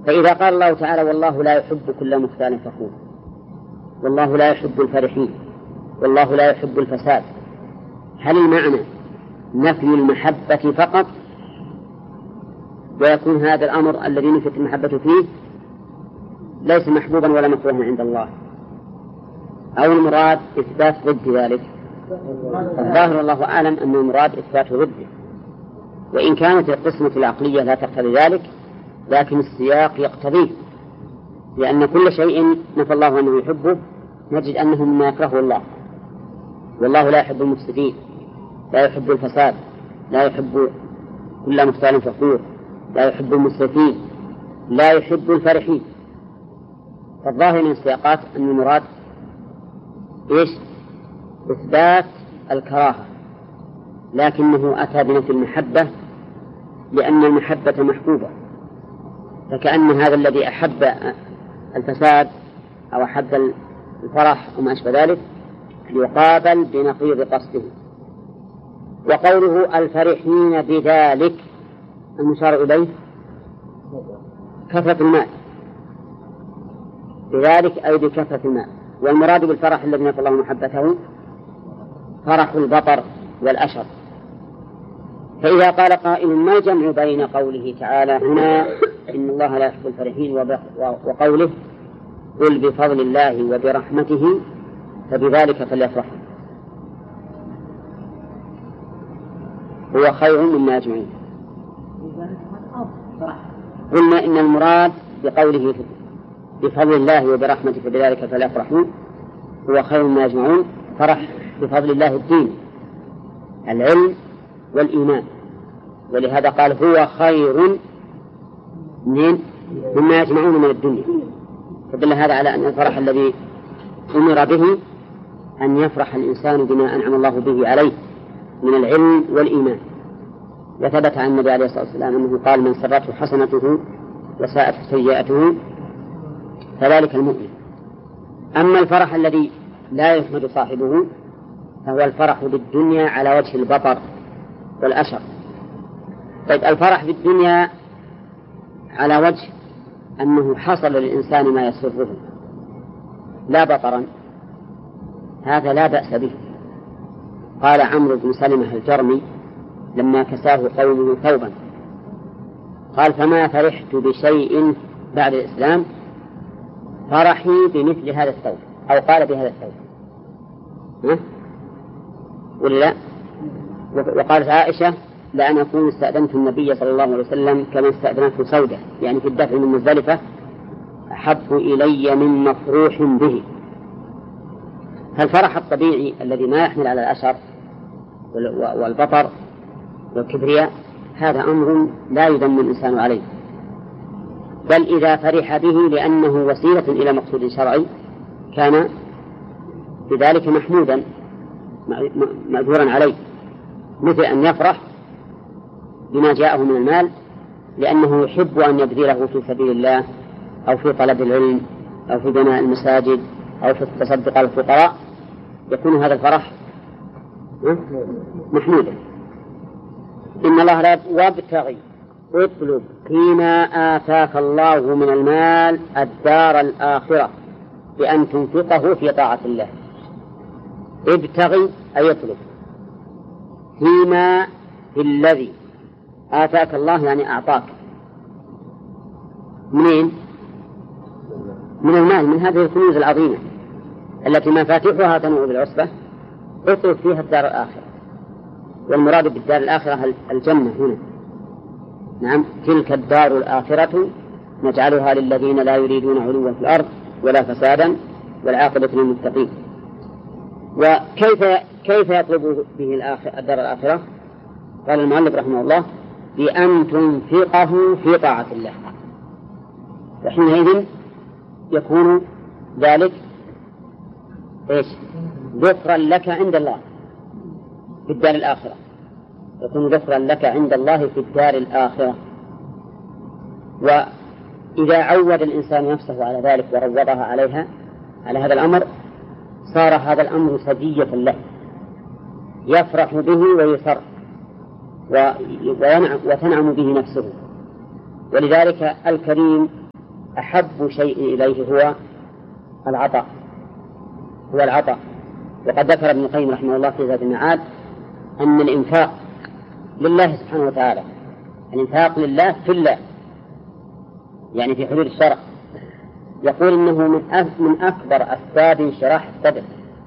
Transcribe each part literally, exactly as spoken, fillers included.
فإذا قال الله تعالى والله لا يحب كل مختال فخور، والله لا يحب الفرحين، والله لا يحب الفساد، هل المعنى نفي المحبة فقط ويكون هذا الأمر الذي نفت المحبة فيه ليس محبوبا ولا مكروها عند الله، أو المراد إثبات ضد ذلك؟ الظاهر والله أعلم أن المراد إثبات ضده، وإن كانت القسمة العقلية لا تقتضي ذلك لكن السياق يقتضيه، لأن كل شيء نفى الله أنه يحبه نجد أنه مما يكرهه الله، والله لا يحب المفسدين، لا يحب الفساد، لا يحب كل مختال فخور، لا يحب المسرفين، لا يحب الفرحين. فالظاهر من السياقات أن المراد إيش؟ إثبات الكراهة، لكنه أتى بنفي المحبة لأن المحبة محبوبة، فكأن هذا الذي أحب الفساد أو أحب الفرح وما أشبه ذلك يقابل بنقيض قصده. وقوله الفرحين بذلك المشار إليه كثرة الماء، بذلك أي بكثرة الماء، والمراد بالفرح الذي نفى الله محبته فرح البطر والأشر. فإذا قال قائل ما الجمع بين قوله تعالى هنا إن الله لا يحب الفرحين وقوله قل بفضل الله وبرحمته فبذلك فليفرحوا هو خير مما يجمعون؟ قلنا إن المراد بقوله بفضل الله وبرحمته فبذلك فليفرحوا هو خير مما يجمعون، فرح بفضل الله الدين العلم والإيمان، ولهذا قال هو خير من مما يجمعون من الدنيا، فدل هذا على أن الفرح الذي أمر به أن يفرح الإنسان بما أنعم الله به عليه من العلم والإيمان. وثبت عن النبي عليه الصلاة والسلام أنه قال من سرته حسنته وساءته سيئته فذلك المؤمن. أما الفرح الذي لا يحمد صاحبه فهو الفرح بالدنيا على وجه البطر والأشر. طيب الفرح بالدنيا على وجه أنه حصل للإنسان ما يسره لا بطرا، هذا لا بأس به. قال عمرو بن سلمة الجرمي لما كساه قومه ثوبا قال فما فرحت بشيء بعد الإسلام فرحي بمثل هذا الثوب، أو قال بهذا الثوب ها؟ ولا وقالت عائشة لأن أكون استأذنت النبي صلى الله عليه وسلم كما استأذنته سودة، يعني في الدفع من مزدلفة أحب إلي من مفروح به. فالفرح الطبيعي الذي ما يحمل على الأشر والبطر والكبرياء هذا أمر لا يذم الإنسان عليه، بل إذا فرح به لأنه وسيلة إلى مقصود شرعي كان بذلك محمودا مأجورا عليه، مثل أن يفرح بما جاءه من المال لأنه يحب أن يبذله في سبيل الله أو في طلب العلم أو في بناء المساجد أو في التصدق على الفقراء، يكون هذا الفرح محمودا. إن الله لا وابتغي اطلب فيما آتاك الله من المال الدار الآخرة بأن تنفقه في طاعة الله. ابتغي أي اطلب فيما في الذي آتاك الله يعني أعطاك منين؟ من المال، من هذه الكنوز العظيمة التي مفاتيحها تنوء بالعصبة. اطلب فيها الدار الآخرة، والمراد بالدار الآخرة الجنة هنا. نعم تلك الدار الآخرة نجعلها للذين لا يريدون علوا في الأرض ولا فسادا والعاقبة للمتقين. وكيف كيف يطلب به الدار الآخرة؟ قال المؤلف رحمه الله بأن تنفقه في طاعة الله، وحينئذ يكون ذلك إيش؟ ذكرا لك عند الله في الدار الآخرة، يكون ذكرا لك عند الله في الدار الآخرة. وإذا عود الإنسان نفسه على ذلك وروضها عليها على هذا الأمر صار هذا الأمر سجية له يفرح به ويسر وتنعم به نفسه. ولذلك الكريم أحب شيء إليه هو العطاء هو العطاء وقد ذكر ابن القيم رحمه الله في زاد المعاد أن الإنفاق لله سبحانه وتعالى، الإنفاق لله في الله يعني في حدود الشرع، يقول إنه من من أكبر أسباب انشراح الصدر،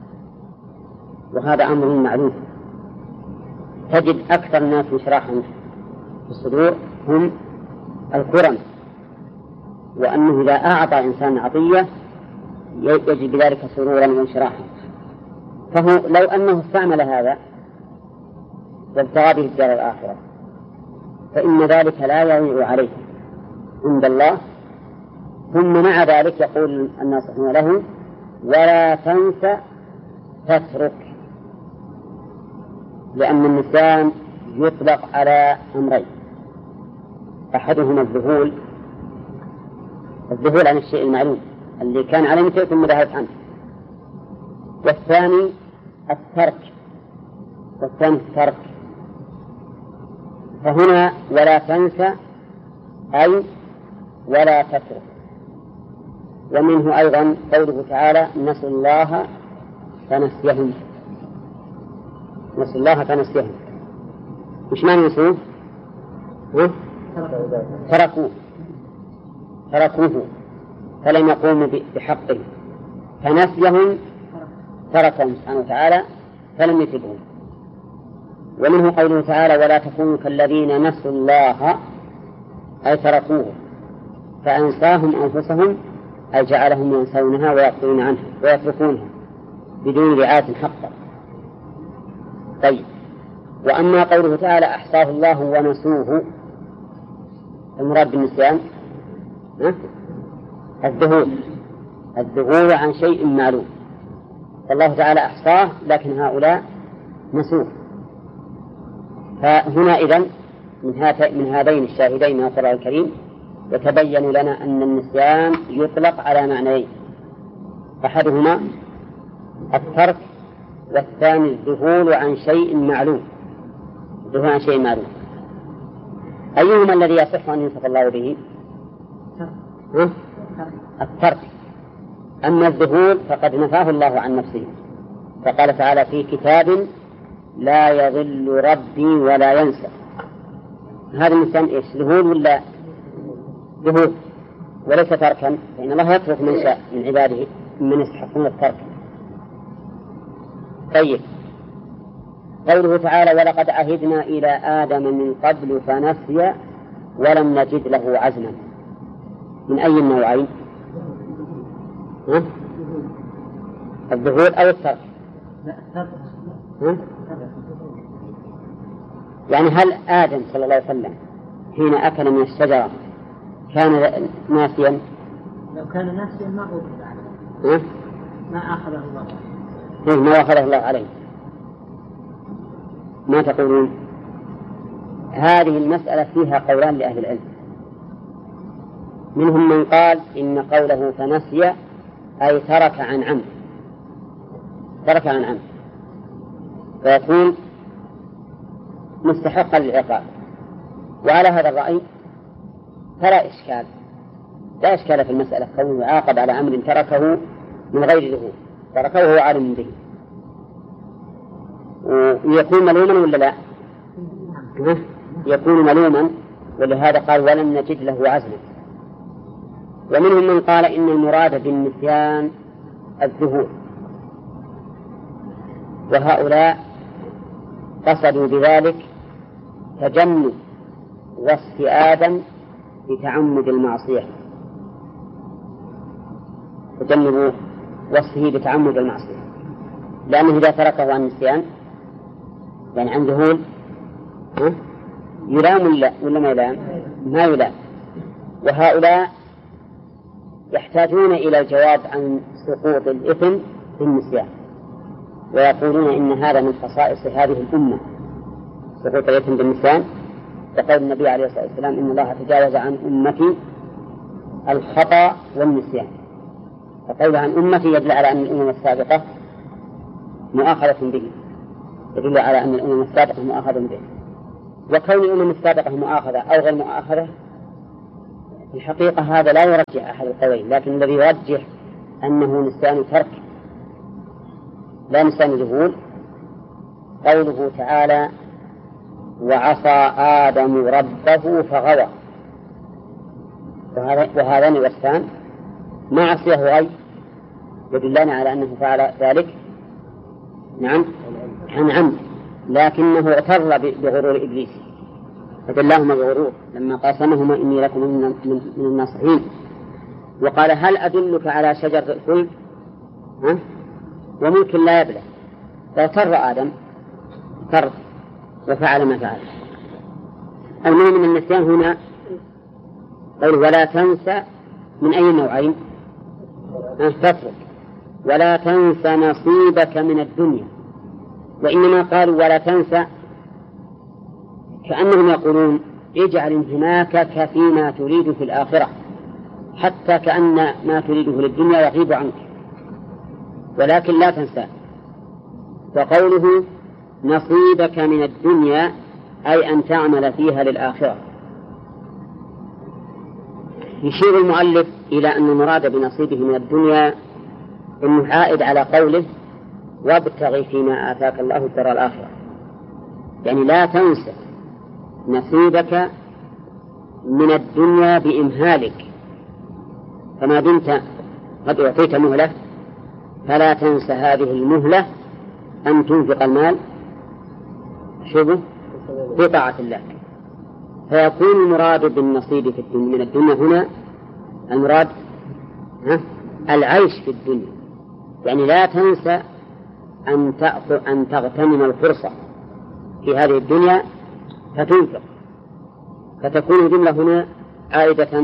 وهذا أمر معلوم. تجد أكثر الناس انشراحا في الصدور هم الكرم، وأنه إذا أعطى إنسان عطية يجد بذلك سرورا وانشراحا. فهو لو أنه استعمل هذا وابتغى به الدار الآخرة فإن ذلك لا يضيع عليه عند الله. ثم مع ذلك يقول الناصحون له: ولا تنس تترك، لأن النسيان يطلق على أمرين: أحدهما الذهول الذهول عن الشيء المعلوم اللي كان عليه متى ثم ذهبت عنه، والثاني الترك والثاني الترك. فهنا ولا تنسى أي ولا تترك. ومنه أيضا قوله تعالى: نسوا الله فنسيهم نسوا الله فنسيهم. وش معنى نسوه؟ تركوه تركوه فلم يقوموا بحقه، فنسيهم تركهم سبحانه وتعالى فلم يتبهم. ومنه قوله تعالى: ولا تكونوا كالذين نسوا الله أي تركوه فأنساهم أنفسهم أي جعلهم ينسونها ويقضون عنها ويتركونها بدون رعاية حقا. طيب، وأما قوله تعالى: أحصاه الله ونسوه، المراد بالنسيان الذهول الذهول عن شيء معلوم، فالله تعالى أحصاه لكن هؤلاء نسوه. فهنا إذن من هذين الشاهدين من القرآن الكريم يتبين لنا أن النسيان يطلق على معنيين: أحدهما الترك، والثاني الذهول عن شيء معلوم الذهول عن شيء معلوم. أيهما الذي يصح أن ينصف الله به؟ ها؟ الترك. أما الذهول فقد نفاه الله عن نفسه، فقال تعالى في كتاب: لا يضل ربي ولا ينسى. هذا الإنسان إيش؟ ذهول ولا ذهول وليس تركا، فإن الله يترك من شاء من عباده من يستحقون الترك. طيب، قوله تعالى: ولقد عهدنا إلى آدم من قبل فنسي ولم نجد له عزما. من أي النوعين؟ ها؟ الذهول أو الترك؟ ها؟ يعني هل آدم صلى الله عليه وسلم حين أكل من الشجرة كان ناسيا؟ لو كان ناسيا ما أخذ عليه ما أخذه الله عليه ما أخذه الله عليه. ما تقولون؟ هذه المسألة فيها قولان لأهل العلم. منهم من قال إن قوله فنسي أي ترك عن عمد ترك عن عمد فيكون مستحقا للعقاب. وعلى هذا الرأي فلا إشكال لا إشكال في المسألة، كونه يعاقب على أمر تركه من غير ذهول، تركه وهو عالم به، ويكون ملوما ولا لا؟ يكون ملوما، ولهذا قال: ولم نجد له عزما. ومنهم من قال إن المراد بالنسيان الذهول، وهؤلاء قصدوا بذلك تجنب وصف آدم بتعمد المعصية تجنب وصفه بتعمد المعصية، لأنه إذا تركه عن النسيان يعني عن ذهول يلام ولا, ولا ما يلام؟ ما يلام. وهؤلاء يحتاجون إلى الجواب عن سقوط الإثم في النسيان، ويقولون إن هذا من خصائص هذه الأمة، سقوط الإثم بالنسيان، فقال النبي عليه الصلاة والسلام: إن الله تجاوز عن أمتي الخطأ والنسيان. فقول عن أمتي يدل على أن الأمم السابقة مؤاخذة به يدل على أن الأمم السابقة مؤاخذة به. وكون الأمم السابقة مؤاخذة أو غير مؤاخذة الحقيقة هذا لا يرجح أحد القولين، لكن الذي يرجح أنه نسيان ترك لا نسيان ذهول. قوله تعالى وعصى آدم ربه فغوى، وهذان الوصفان ما عصيه غي يدلنا على أنه فعل ذلك نعم عن عمد، لكنه اغتر بغرور إبليس فدلاهما بغرور لما قاسمهما إني لكم من الناصحين. وقال هل أدلك على شجر الخلد ها؟ وممكن لا يبلغ، فاغتر آدم اغتر وفعل ما فعل. المهم من النسيان هنا قول ولا تنسى من أي نوعين؟ تترك ولا تنسى نصيبك من الدنيا، وإنما قالوا ولا تنسى كأنهم يقولون اجعل انهماكك فيما تريد في الآخرة، حتى كأن ما تريده للدنيا يغيب عنك، ولكن لا تنسى. وقوله نصيبك من الدنيا أي أن تعمل فيها للآخرة. يشير المؤلف إلى أن المراد بنصيبه من الدنيا إنه عائد على قوله وابتغي فيما آتاك الله الدار الآخرة، يعني لا تنسى نصيبك من الدنيا بإمهالك، فما دمت قد أعطيت مهلة فلا تنسى هذه المهلة أن تنفق المال شبه في طاعة الله. فيكون المراد بالنصيب في الدنيا من الدنيا هنا المراد ها العيش في الدنيا، يعني لا تنسى أن تأخذ أن تغتنم الفرصة في هذه الدنيا فتنفق، فتكون الجملة هنا عائدة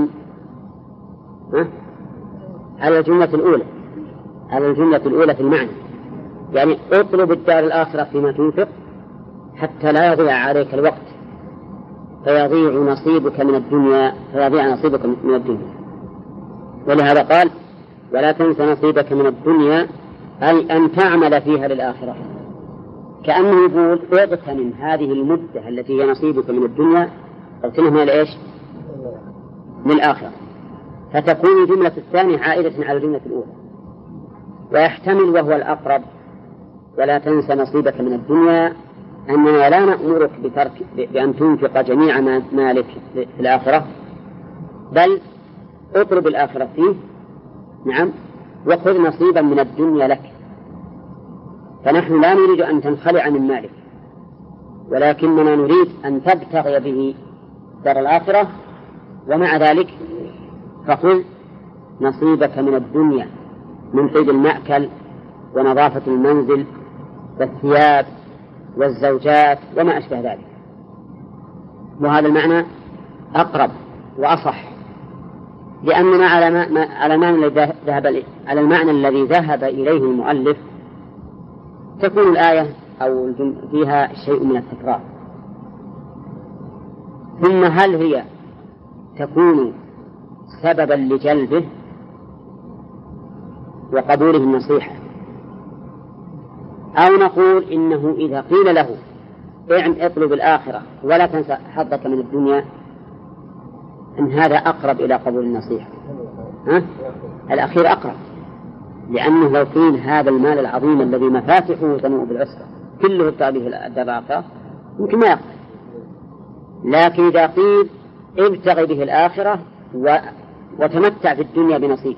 ها على الجملة الأولى على الجملة الأولى في المعنى، يعني اطلب الدار الآخرة فيما تنفق حتى لا يضيع عليك الوقت فيضيع نصيبك من الدنيا فيضيع نصيبك من الدنيا. ولهذا قال ولا تنسى نصيبك من الدنيا أي أن تعمل فيها للآخرة، كأنه يقول اغتنم هذه المدة التي هي نصيبك من الدنيا اغتنمها لإيش؟ من الآخرة، فتكون الجملة الثانية عائدة على الجملة الأولى. ويحتمل وهو الأقرب ولا تنسى نصيبك من الدنيا أننا لا نأمرك بترك بأن تنفق جميع مالك في الآخرة، بل اطلب الآخرة فيه نعم وخذ نصيبا من الدنيا لك. فنحن لا نريد أن تنخلع من مالك، ولكننا نريد أن تبتغي به دار الآخرة، ومع ذلك فخذ نصيبك من الدنيا من طيب المأكل ونظافة المنزل والثياب والزوجات وما أشبه ذلك. وهذا المعنى أقرب وأصح، لأننا على ما على المعنى الذي ذهب على المعنى الذي ذهب إليه المؤلف تكون الآية أو فيها شيء من التكرار. ثم هل هي تكون سببا لجلبه وقبوله النصيحة، أو نقول إنه إذا قيل له اطلب الآخرة ولا تنسى حظك من الدنيا أن هذا أقرب إلى قبول النصيحة؟ ها؟ الأخير أقرب، لأنه لو قيل هذا المال العظيم الذي مفاتحه تنوء بالعسرة كله التابع الدار الآخرة يمكن ما يقبل، لكن إذا قيل ابتغي به الآخرة و... وتمتع في الدنيا بنصيب،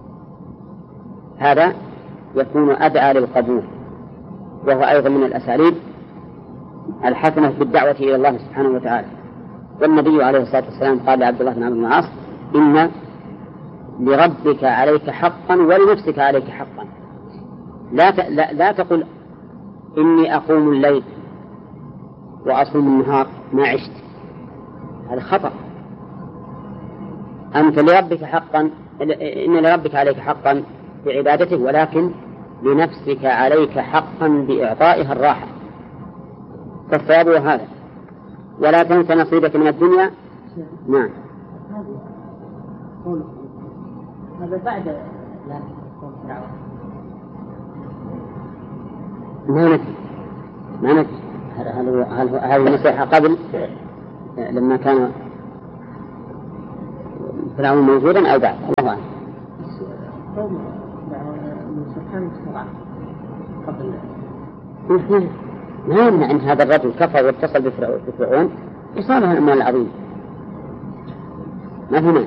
هذا يكون أدعى للقبول، وهو أيضا من الأساليب الحسنة في الدعوة إلى الله سبحانه وتعالى. والنبي عليه الصلاة والسلام قال لعبد الله بن عمرو بن العاص إن لربك عليك حقا ولنفسك عليك حقا، لا, ت... لا... لا تقل إني أقوم الليل وأصوم النهار ما عشت، هذا خطأ. أنت لربك حقا، إن لربك عليك حقا بعبادته، ولكن لنفسك عليك حقا بإعطائها الراحة، فالصواب هذا. ولا تنسى نصيبك من الدنيا. نعم هذا بعد لا ما نكي ما نكي هذه النصيحة قبل لما كان فرعون موجودا أو بعد، الله أعلم. قوم سكان سبعة قبل ما يمنع أن هذا الرجل كفر واتصل بفرعون إصابة الأموال العظيمة، ما في مانع.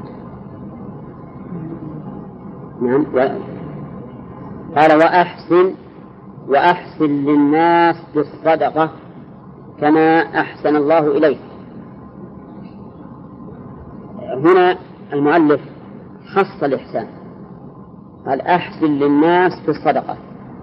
نعم. قال وأحسن وأحسن للناس بالصدقة كما أحسن الله إليك. هنا المؤلف خص الإحسان، قال أحسن للناس بالصدقة،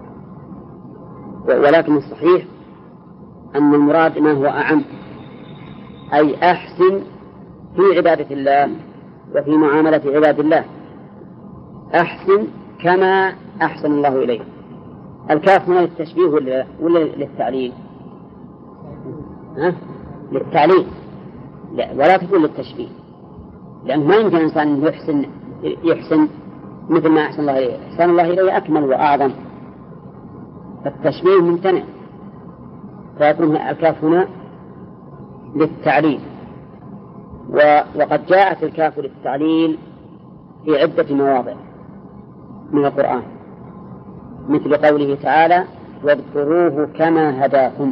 ولكن الصحيح أن المراد ما هو أعم، أي أحسن في عبادة الله وفي معاملة عباد الله، أحسن كما أحسن الله إليه. الكاف هنا للتشبيه ولا, ولا للتعليل؟ ها؟ للتعليل، لا ولا تكون للتشبيه، لأنه ما يمكن إنسان يحسن يحسن مثل ما أحسن الله إليه، أحسن الله إليه أكمل وأعظم، فالتشبيه ممتنع، فيكون الكاف هنا للتعليل. وقد جاءت الكاف للتعليل في عدة مواضع من القرآن، مثل قوله تعالى واذكروه كما هداكم،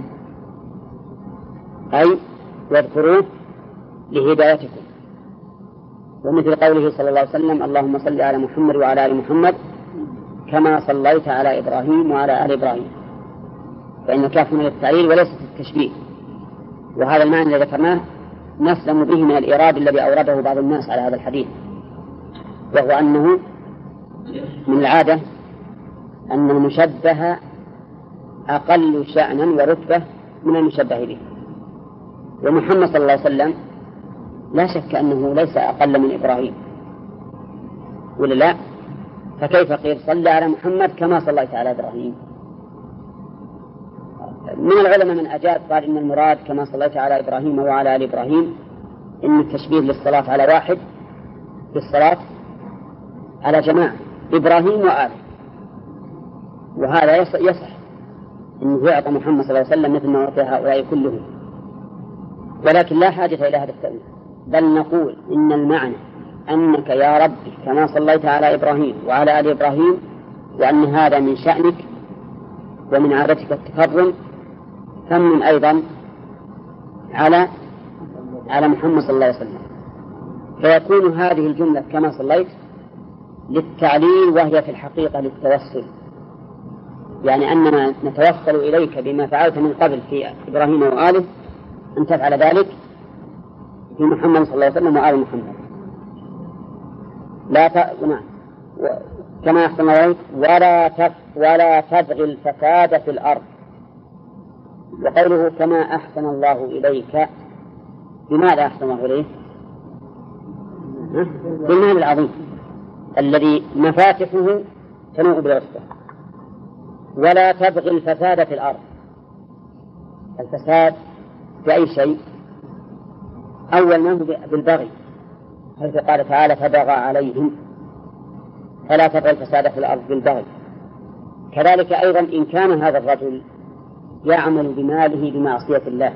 أي واذكروه لهدايتكم. ومثل قوله صلى الله عليه وسلم اللهم صل على محمد وعلى آل محمد كما صليت على إبراهيم وعلى آل إبراهيم، فإن الكاف من التعليل وليست التشبيه. وهذا المعنى الذي ذكرناه نسلم به من الإيراد الذي أورده بعض الناس على هذا الحديث، وهو أنه من العادة أن المشبه أقل شأنا ورتبة من المشبه به، ومحمد صلى الله عليه وسلم لا شك أنه ليس أقل من إبراهيم، ولا لا؟ فكيف قيل صلى على محمد كما صليت على إبراهيم؟ من العلماء من أجاب قال إن المراد كما صليت على إبراهيم وعلى آل إبراهيم إن التشبيه للصلاة على واحد في الصلاة على جماعة إبراهيم وآله، وهذا يصح إنه يعطى محمد صلى الله عليه وسلم مثل ما أعطي هؤلاء كلهم، ولكن لا حاجة إلى هذا التأويل، بل نقول إن المعنى أنك يا ربي كما صليت على إبراهيم وعلى آل إبراهيم، وأن هذا من شأنك ومن عادتك التكرم، ثم أيضا على على محمد صلى الله عليه وسلم، فيكون هذه الجملة كما صليت للتعليل، وهي في الحقيقة للتوسل، يعني أننا نتوسل إليك بما فعلت من قبل في إبراهيم وآله أن تفعل ذلك في محمد صلى الله عليه وسلم وآل محمد. لا ت... كما أحسن الله ولا تف... ولا تبغي الفساد في الأرض. وقوله كما أحسن الله إليك، بماذا أحسن الله إليه؟ بالمال العظيم الذي مفاتحه تنوء بالعصبة. ولا تبغي الفساد في الأرض، الفساد بأي شيء؟ أول ما هو بالبغي، حيث قال تعالى فبغى عليهم، فلا تبغي الفساد في الأرض بالبغي. كذلك أيضا إن كان هذا الرجل يعمل بماله بمعصية الله،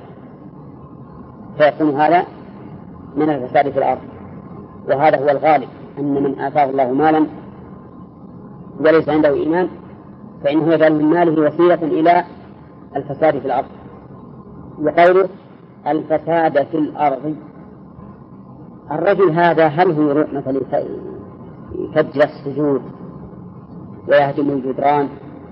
فيكون هذا من الفساد في الأرض، وهذا هو الغالب، أن من آتاه الله مالا وليس عنده إيمان فإنه يجعل من ماله وسيلة إلى الفساد في الأرض. وقوله الفساد في الأرض، الرجل هذا هل هو يروح مثلا يفجر السجود ويهدم الجدران،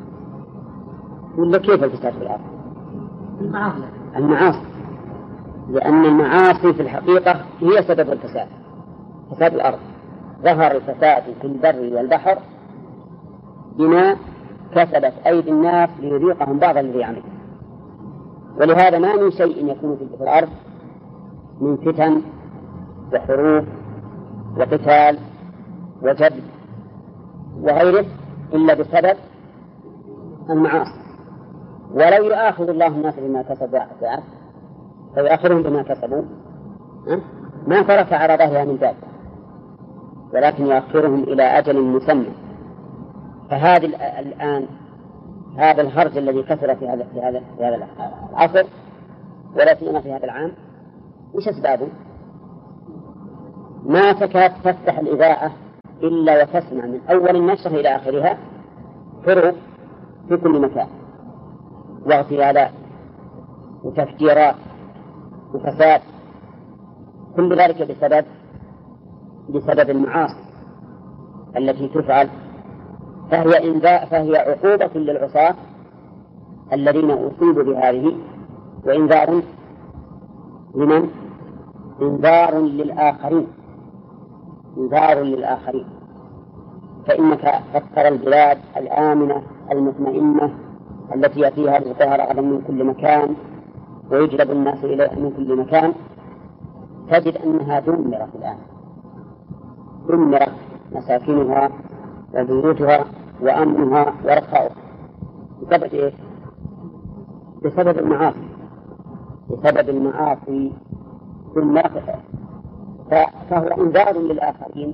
ولا كيف الفساد في الأرض؟ المعاصي. المعاصي، لأن المعاصي في الحقيقة هي سبب الفساد، فساد الأرض. ظهر الفساد في البر والبحر بما كسبت أيدي الناس ليذيقهم بعض الذي عملوا. ولهذا ما من شيء يكون في الأرض من فتن وحروب وقتال وجد وغيره إلا بسبب المعاصي. ولو يؤاخذ الله الناس بما كسبوا ساعات فيؤاخذهم بما كسبوا ما ترك على ظهرها من دابة، ولكن يؤخرهم إلى أجل مسمى. فهذا الآن هذا الهرج الذي كثر في هذا في هذا في هذا العصر ولا سيما في هذا العام، وش أسبابه؟ ما تكاد تفتح الإذاعة إلا وتسمع من أول النشرة إلى آخرها حروب في كل مكان، واغتيالات وتفجيرات وفساد، كل ذلك بسبب بسبب المعاصي التي تفعل، فهي إنذار، فهي عقوبة للعصاة الذين أصيبوا بهذه، وإنذار لمن؟ إنذار للآخرين، إنذار للآخرين. فإنك قد ترى البلاد الآمنة المطمئنة التي يأتيها رزقها رغدا من كل مكان ويجلب الناس إليها من كل مكان، تجد أنها دمرت الآن، دمرت مساكنها وبيوتها وأمنها ورخاؤها بسبب إيه؟ بسبب المعاصي، بسبب المعاصي دمرت، فهو إنذار للآخرين.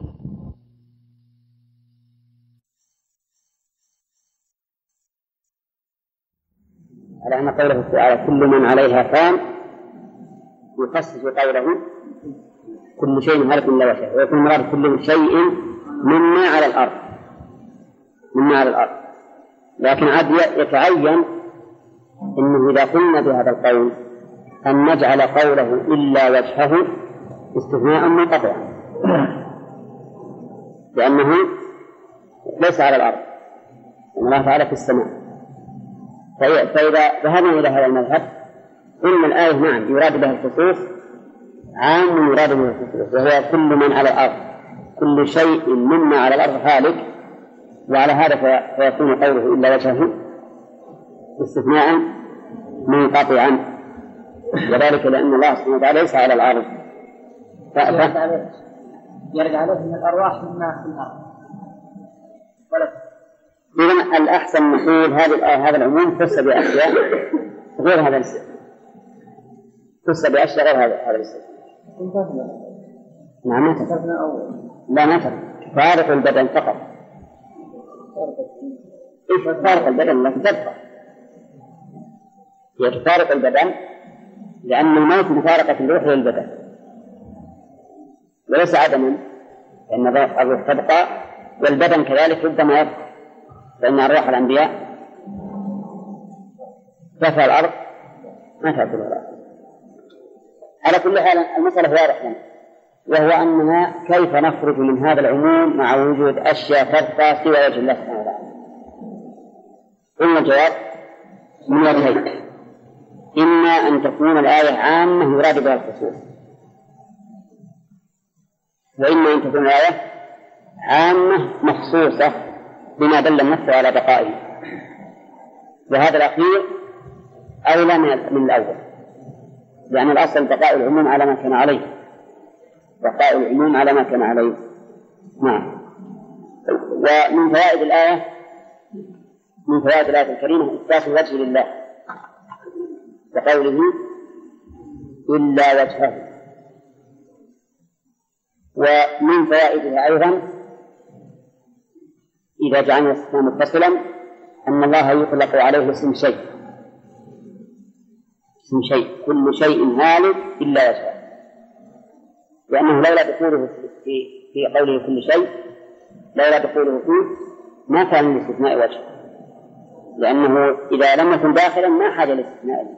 على أن قوله تعالى كل من عليها فان يخصص قوله كل شيء هلك إلا وجهه، ويكون مراد كل شيء مما على الأرض، مما على الأرض. لكن عاد يتعين إنه إذا قلنا بهذا القول أن نجعل قوله إلا وجهه استثناء منقطعا، لأنه ليس على الأرض، الله تعالى في السماء. فإذا ذهبنا إلى هذا المذهب قلنا الآية نعم يراد بها الخصوص، عام يراد بها الخصوص، وهو كل من على الأرض، كل شيء مما على الأرض هالك، وعلى هذا فيكون قوله إلا وجهه استثناء منقطعا، وذلك لأن الله سبحانه وتعالى ليس على الأرض. يرجع عليه من الأرواح مما في الأرض. إذن الأحسن نقول هذه الآية هذا العموم خص بأشياء غير هذا الاستثناء، خص بأشياء غير هذا هذا الاستثناء. نعم لا نفر فارق البدن فقط. إيش فارق البدن؟ لا تبقى هي تفارق البدن، لأن الموت مفارقة الروح للبدن وليس عدما، لأن الروح تبقى والبدن كذلك ربما يبقى، فإن أرواح الأنبياء تفعل الأرض ما تأكل الأرض. على كل حال المسألة واضحة، وهو أننا كيف نخرج من هذا العموم مع وجود أشياء تبقى سوى وجه الله سبحانه وتعالى. قلنا الجواب من وجهين: إما أن تكون الآية عامة يراد بها الخصوص، وإما أن تكون الآية عامة مخصوصة بما دل النص على بقائه، وهذا الأخير أولى من الأول، لأن الأصل بقاء العموم على ما كان عليه، بقاء العموم على ما كان عليه. نعم. ومن فوائد الآية من فوائد الآية الكريمة إثبات الوجه لله وقوله إلا وجهه. ومن فوائدها أيضا إذا جعلنا الاستثناء متصلا أن الله يطلق عليه اسم شيء، اسم شيء، كل شيء هالك إلا وجهه، لأنه لولا دخوله في في قوله كل شيء، لولا دخوله فيه ما كان الاستثناء وجه، لأنه إذا لم يكن داخلا ما حاجة للاستثناء.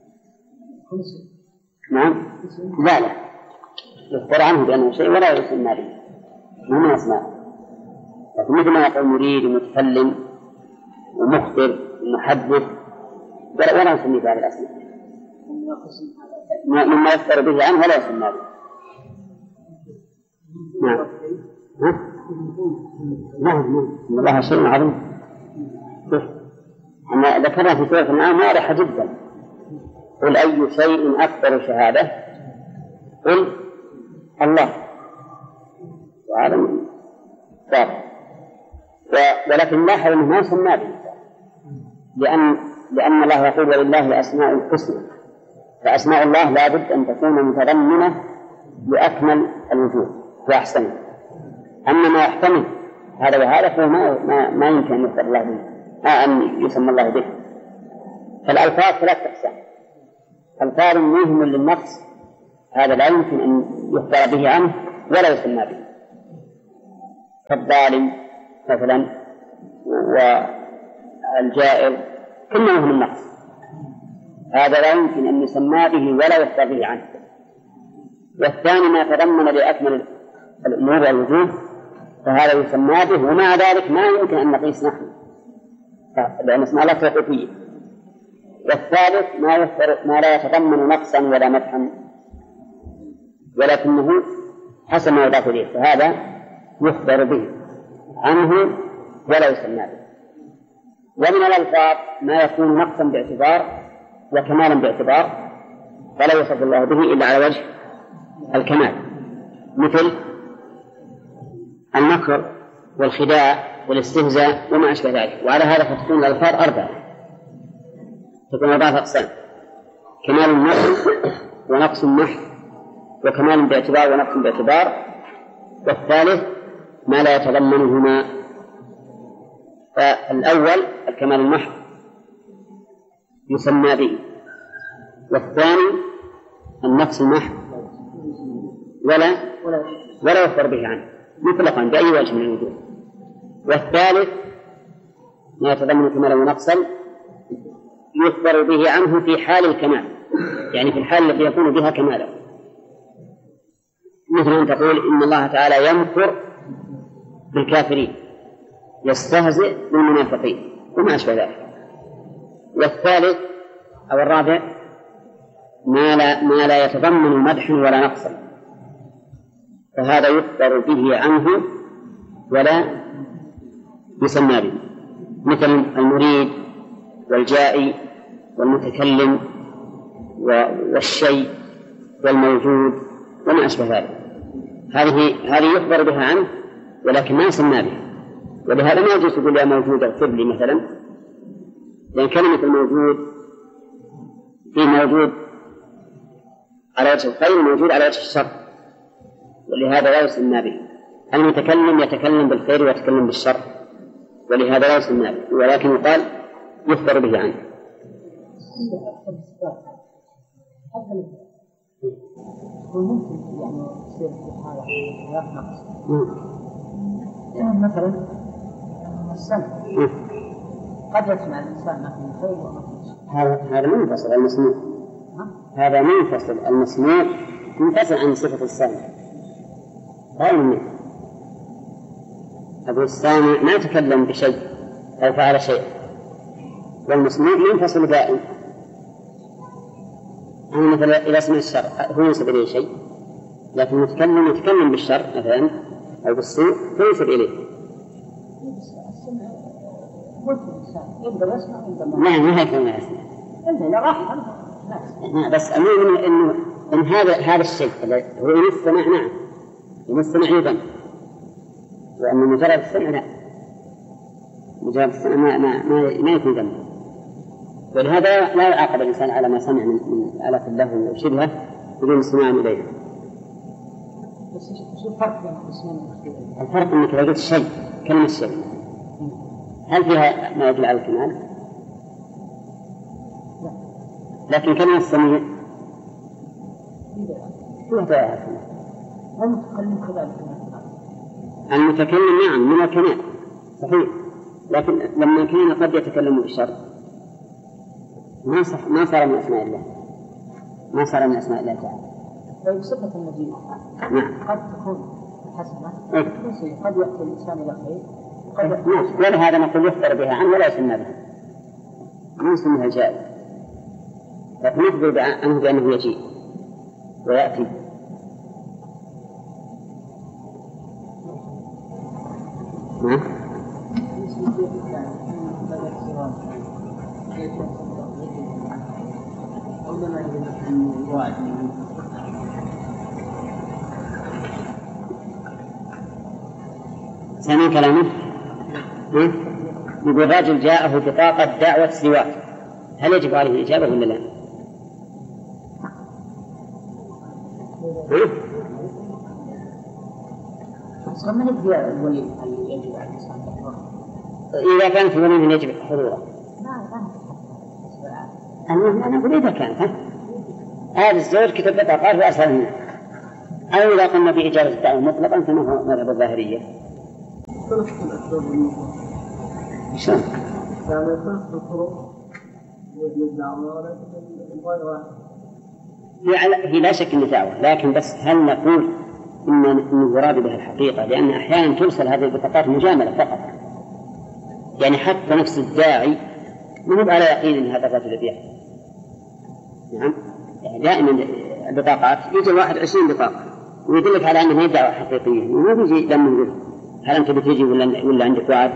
نعم لا لا يخبر عنه بأنه شيء ولا يسمى به، ما من أسماء، لكن مثل ما يقول مريد ومتكلم ومخبر ومحدث ولا نسميه بهذه الأسماء، مما يخبر به عنه ولا يسمى به. نعم. ها؟ نعم الله شيء عظيم. أنا ذكرنا في سورة الأنعام واضحة جدا: قل أي شيء أكبر شهادة؟ قل الله. وهذا صار، ولكن لاحظ أنه ما سمى به، لأن لأن الله يقول ولله الأسماء الحسنى، فأسماء الله لا بد أن تكون متضمنة لأكمل الوجوه وأحسنه. أما ما يحتمل هذا وهذا فهو ما, ما, ما يمكن أن يذكر الله به، أن يسمى الله به. فالألفاظ ثلاث أقسام: ألفاظ مهم للنقص هذا لا يمكن أن يخبر به عنه ولا يسمى به، كالظالم مثلا والجائر كلهم من النقص، هذا لا يمكن أن يسمى به ولا يخبر به عنه. والثاني ما تضمن لأكمل الأمور والوجوه فهذا يسمى به، ومع ذلك ما يمكن أن نقيس نحن لأن اسمه الله توقيفية. والثالث ما يخبر ما لا يتضمن نقصا ولا مدحا ولكنه حسب ما يضاف إليه، فهذا يخبر به عنه ولا يسمى به. ومن الألفاظ ما يكون نقصا باعتبار وكمالا باعتبار فلا يوصف الله به إلا على وجه الكمال، مثل المكر والخداع والاستهزاء وما أشبه ذلك. وعلى هذا فتكون الألفاظ أربعة، تكون أربعة أقسام: كمال النقص ونقص محض وكمال باعتبار ونقص باعتبار. والثالث ما لا يتضمنهما، فالأول الكمال المحض يسمى به، والثاني النقص المحض ولا ولا يخبر به عنه مطلقا بأي وجه من الوجوه. والثالث ما يتضمن كمالا ونقصا يخبر به عنه في حال الكمال، يعني في الحال التي يكون بها كمالا، مثل أن تقول إن الله تعالى يمكر بالكافرين يستهزئ بالمنافقين وما أشبه ذلك. والثالث أو الرابع ما لا, ما لا يتضمن مدحا ولا نقصا، فهذا يخبر به عنه ولا يسمى به، مثل المريد والجائي والمتكلم والشيء والموجود وما أشبه ذلك. هذه هذه يخبر بها عنه ولكن ما يسمى به. ولهذا ما يجوز تقول يا موجود اغفر لي مثلا، لأن كلمة الموجود في موجود على وجه الخير وموجود على وجه الشر، ولهذا لا يسمى به. المتكلم يتكلم بالخير ويتكلم بالشر، ولهذا لا يسمى به، ولكن يقال يخبر به عنه. وممكن يعني يصير في حالة غير نقص، يعني مثلا السمع قد يسمع الإنسان ما في خير وما في شر. هذا هذا منفصل المسموع، هذا منفصل المسموع منفصل عن صفة السامع. غير منه أبو السامع ما تكلم بشيء أو فعل شيء، والمسموع منفصل دائم. يعني مثلا إذا سمع الشر هو ينسب إليه شيء، لكن المتكلم يتكلم بالشر مثلا أو بالسوء فينسب إليه. لا ما هي كما يسمع. بس أمين إنه إن هذا هذا الشيء هو يستمع، نعم يستمع أيضا، وأن مجرد السمع لا، مجرد السمع ما ما ما, ما يكون ذنب. ولهذا لا يعاقب الإنسان على ما سمع من من آلة اللهو وشبهه بدون استماع إليه. بس شو الفرق بين الاسمين؟ الفرق إنك لو قلت شيء كلمة الشيء هل فيها ما يدل على الكمال؟ لا. لكن كلمة السميع فيها فيها الكمال. المتكلم كذلك. المتكلم نعم من الكمال صحيح، لكن لما كان قد يتكلم بالشر ما صح ما صار من أسماء الله، ما صار من أسماء الله تعالى. طيب صفة المجيء نعم قد تكون حسنة، إيه؟ قد يأتي الإنسان إلى خير، قد نعم. ولهذا نقول يخبر بها عنه ولا يسمى بها، ما يسمى الجائز، لكن نخبر عنه بأنه يجيء ويأتي. نعم سامع كلامه؟ يقول رجل جاءه بطاقة دعوة سواك، هل يجب عليه الإجابة ولا لا؟ من يجب الولي يجب على الإنسان إذا كان في ولي يجب حضوره. أنا أنا أقول إذا كان هذا الزوج كتب بطاقات وأرسلها، أو إذا قلنا بإجابة الدعوة مطلقا فما هو مذهب الظاهرية. شلون؟ يعني ثلاث طرق للدعوة ولكن الغاية واحدة. هي لا شك أنها دعوة، لكن بس هل نقول إن المراد بها الحقيقة؟ لأن أحيانا ترسل هذه البطاقات مجاملة فقط، يعني حتى نفس الداعي ما هو على يقين أن هذا الرجل يبيع. نعم، يعني دائما البطاقات يجي واحد عشرين بطاقة ويدلك على أنها دعوة حقيقية، وما بيجي لما يقول هل أنت بتيجي ولا ولا عندك وعد؟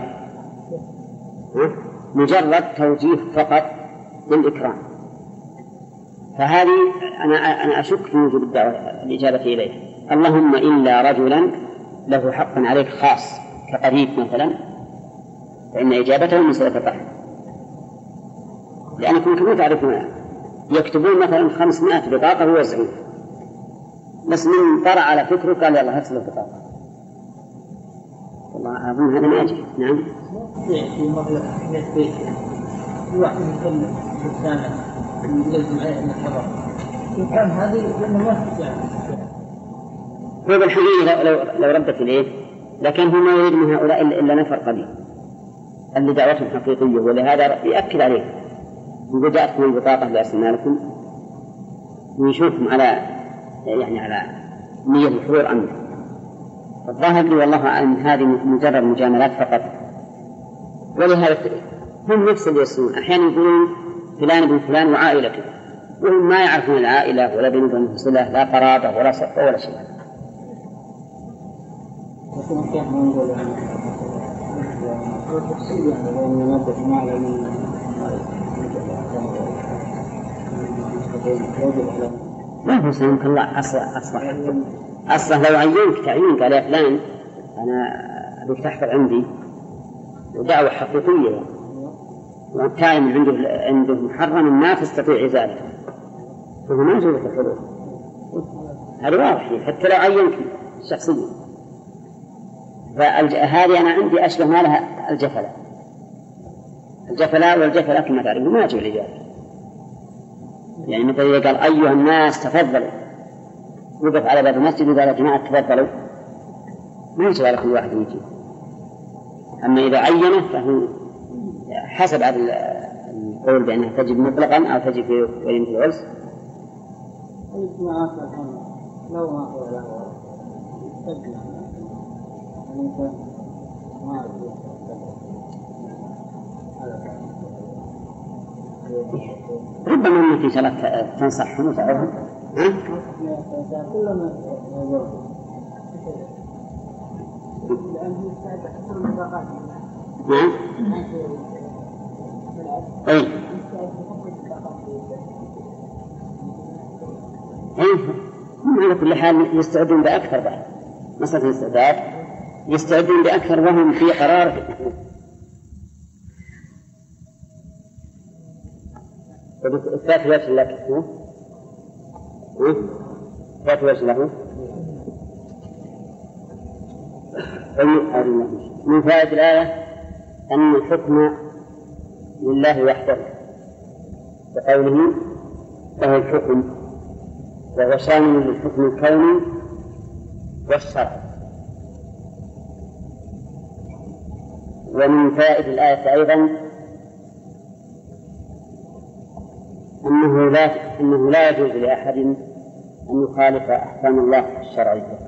مجرد توجيه فقط للإكرام. فهذه أنا أنا أشك في وجود الدعوة الإجابة إليه، اللهم إلا رجلا له حق عليك خاص كقريب مثلا، فإن إجابته من سلف الرحم، لأنكم كما تعرفون يكتبون مثلا خمسمائة بطاقة ويوزعون، بس من طرأ على فكره قال يلا هات البطاقة. والله أظن هذا ما أجي. نعم. في مرة في واحد يتكلم بالسامع يلزم عليه أن الخبر كان هذه لأنه ما يعني هو بالحقيقة لو لو ردت إليه لكن هو ما يريد من هؤلاء إلا نفر قليل اللي دعوتهم حقيقية، ولهذا يأكد عليه إذا جاءتكم البطاقة لأرسلنا لكم ويشوفهم على يعني على نية الحضور أمر. الظاهر لي والله أن هذه مجرد مجاملات فقط، ولهذا هم نفس اللي يسمون أحيانا يقولون فلان ابن فلان وعائلته، وهم ما يعرفون العائلة ولا بينهم صلة لا قرابة ولا صفة ولا شيء. ما هو سيمكن الله أصلا أصلا أصلا لو عينك تعيين قال يا فلان أنا أبيك تحفظ عندي ودعوة حقيقية والتعلم عنده عنده محرم ما تستطيع إزالته، فهو ما يجوز الحضور. هذا واضح حتى لو عينك شخصيا. فهذه أنا عندي أشبه ما لها الجفلة الجفلة والجفلة كما تعرفون ما يجوز الإجابة. يعني مثل إذا قال أيها الناس تفضلوا وقف على باب المسجد وقال يا جماعة تفضلوا ما يجوز على كل واحد يجي. أما إذا عينه فهو حسب على القول بأنها تجب مطلقا أو تجب في وليمة العرس. لو ما هو له ربما أنك إن شاء الله تنصحهم وتعرفهم. نعم. أي. هم على كل حال يستعدون بأكثر بعد مسألة الاستعداد يستعدون بأكثر وهم في قرار. إثبات وجه لك إثبات وجه له من فائدة الآية أن الحكم لله وحده بقوله له الحكم، وهو شامل للحكم الكوني والشرعي. ومن فائدة الآية أيضا أنه لا أنه لا يجوز لأحد أن يخالف أحكام الله الشرعية،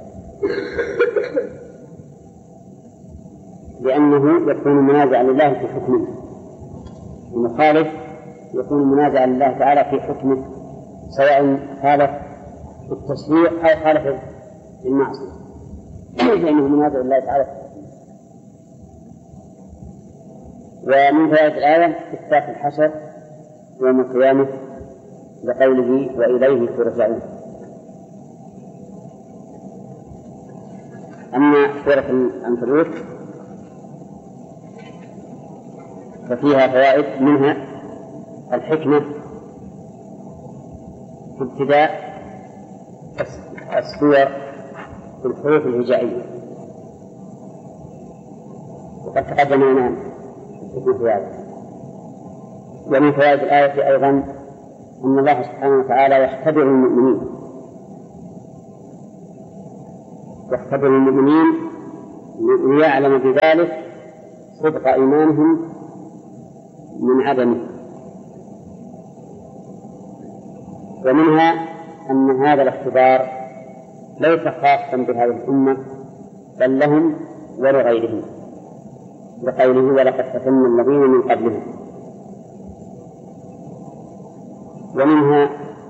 لأنه يكون منازعا لله في حكمه. المخالف يكون منازعا لله تعالى في حكمه، سواء خالف في التشريع أو خالف في المعصية، لأنه منازع لله تعالى. ومن فوائد الآية إثبات الحشر يوم القيامة بقوله وإليه ترجعون. أما سورة العنكبوت ففيها فوائد، منها الحكمة في ابتداء السور بالحروف الهجائية، وقد تقدم لنا الحكمة في هذا. ومن فوائد الآية أيضا أن الله سبحانه وتعالى يختبر المؤمنين يختبر المؤمنين ليعلم بذلك صدق إيمانهم من عدمه. ومنها أن هذا الاختبار ليس خاصا بهذه الأمة بل لهم ولغيرهم، لقوله ولقد فتنا الذين من قبلهم. ومنها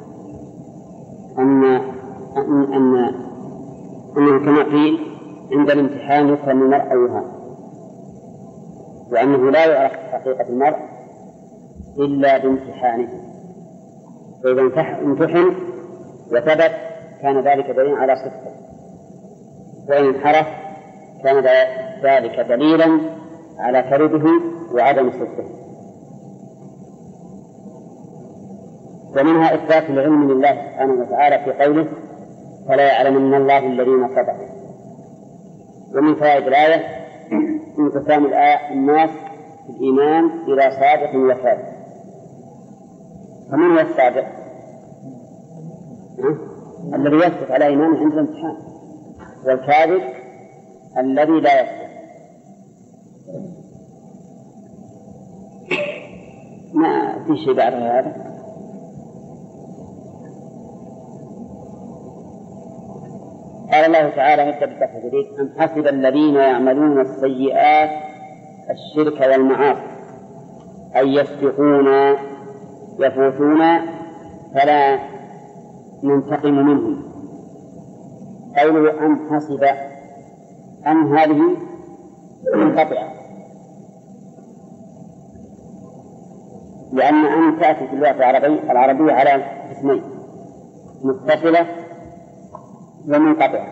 أن أن أن أنه كما قيل عند الامتحان يكرم المرء أو يهان، وأنه لا يعرف حقيقة المرء إلا بامتحانه، فإذا امتحن وثبت كان ذلك دليلا على صدقه، وإن انحرف كان ذلك دليلا على كذبه وعدم صدقه. ومنها إثبات العلم لله سبحانه وتعالى في قوله فلا يعلمن الله الذين صدقوا. ومن فوائد الآية انقسام الناس في الإيمان إلى صادق وكاذب. فمن هو الصادق؟ الذي يثبت على إيمانه عند الامتحان، والكاذب الذي لا يثبت. ما في شيء بعد هذا. قال الله تعالى نبدأ بالفتح الجديد أم حسب الذين يعملون السيئات الشرك والمعاصي أن يسبقونا يفوتونا فلا ننتقم منهم. قوله أم حسب، أم هذه منقطعة، لأن أم تأتي في اللغة العربية العربية على اسمين، متصلة ومنقطعة.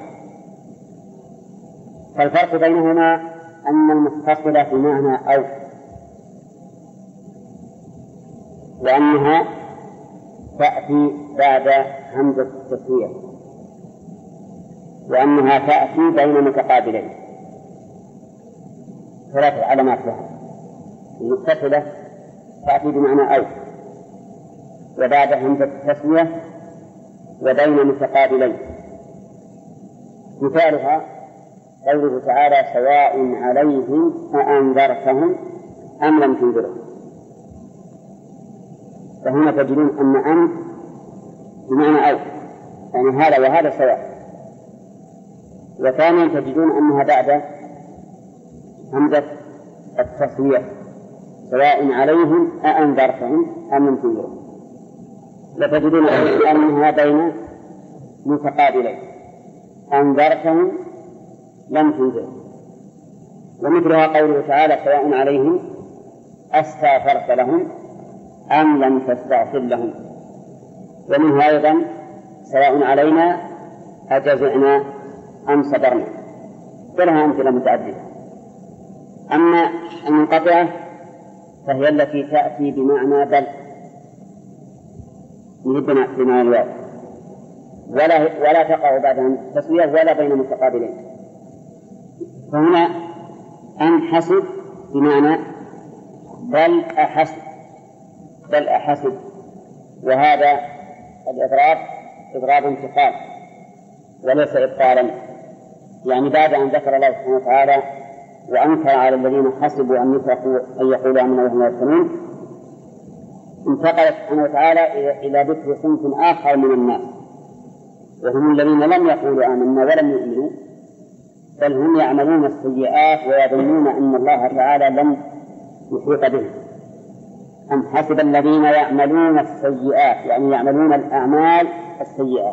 فالفرق بينهما أن المتصلة في معنى أو، وأنها تأتي بعد همزة التسوية، وأنها تأتي بين متقابلين. ثلاث علامات لها: المتصلة تأتي بمعنى أو، وبعد همزة التسوية، وبين متقابلين. مثالها قوله تعالى سواء عليهم أأنذرتهم أم لم تنذرهم. فهنا تجدون أن أم بمعنى أو، يعني هذا وهذا سواء. وثانيا تجدون أنها بعد همزة التسوية سواء عليهم أأنذرتهم أم لم تنذرهم. وتجدون أنها بين متقابلين، أنذرتهم لم تنذرهم. ومثلها قوله تعالى سواء عليهم أستغفرت لهم أم لم تستغفر لهم. ومنها أيضا سواء علينا أجزعنا أم صبرنا. ولها أمثلة متعددة. أما المنقطعة فهي التي تأتي بمعنى بل يهبنا بمعنى الواو، ولا ولا تقع بعدها تسوية ولا بين متقابلين. فهنا أم حسب بمعنى بل أحسب، بل أحسب. وهذا الإضراب إضراب انتقال وليس إبطالا، يعني بعد أن ذكر الله سبحانه وتعالى وأنكر على الذين حسبوا أن يتركوا أن يقولوا آمنا وهم لا يفتنون، انتقل سبحانه وتعالى إلى ذكر صنف آخر من الناس، وهم الذين لم يقولوا آمنا ولم يؤمنوا، بل هم يعملون السيئات ويظنون أن الله تعالى لم يحيط بهم. أم حسب الذين يعملون السيئات، يعني يعملون الأعمال السيئات،